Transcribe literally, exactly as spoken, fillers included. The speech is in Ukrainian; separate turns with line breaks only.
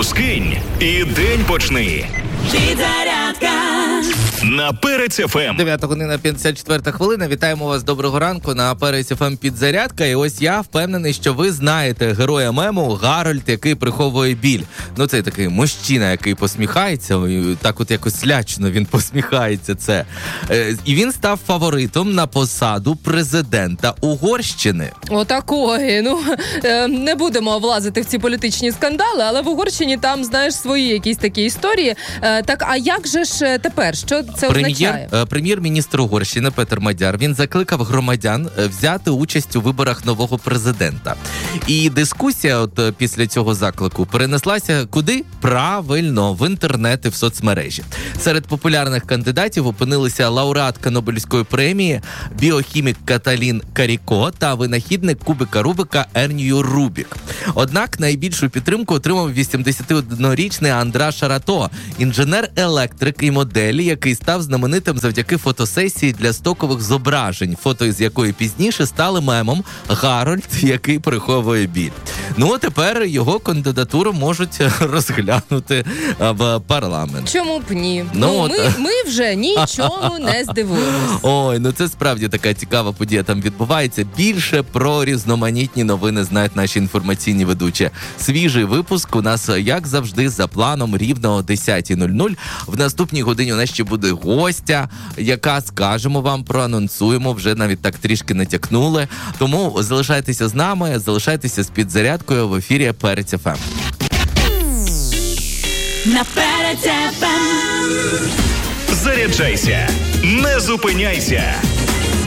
Голову скинь і день почни.
Підзарядка
На Перець еф ем.
дев'ята година п'ятдесят четверта хвилина. Вітаємо вас, доброго ранку на Перець еф ем Підзарядка. І ось я впевнений, що ви знаєте героя мему Гарольд, який приховує біль. Ну, це такий мужчина, який посміхається, і так от якось лячно він посміхається це. І він став фаворитом на посаду президента Угорщини.
Отакої. Ну, не будемо влазити в ці політичні скандали, але в Угорщині там, знаєш, свої якісь такі історії. Так, а як же ж тепер? Що це означає?
Прем'єр, прем'єр-міністр Угорщини Петер Мадяр, він закликав громадян взяти участь у виборах нового президента. І дискусія от після цього заклику перенеслася куди? Правильно, в інтернет і в соцмережі. Серед популярних кандидатів опинилися лауреатка Нобелівської премії, біохімік Каталін Каріко та винахідник кубика Рубика Ернію Рубік. Однак найбільшу підтримку отримав вісімдесятиоднорічний Андра Шарато, інженер-електрик і модель, який став знаменитим завдяки фотосесії для стокових зображень, фото з якої пізніше стали мемом Гарольд, який приховує біль. Ну, а тепер його кандидатуру можуть розглянути в парламент.
Чому б ні?
Ну,
ну
от...
ми, ми вже нічому не здивуємось.
Ой, ну це справді така цікава подія там відбувається. Більше про різноманітні новини знають наші інформаційні ведучі. Свіжий випуск у нас, як завжди, за планом рівно о десята нуль нуль. В наступній годині у нас ще буде гостя, яка, скажемо вам, проанонсуємо, вже навіть так трішки натякнули. Тому залишайтеся з нами, залишайтеся з підзарядкою в ефірі Перець еф ем.
на Перець еф ем.
Заряджайся, не зупиняйся.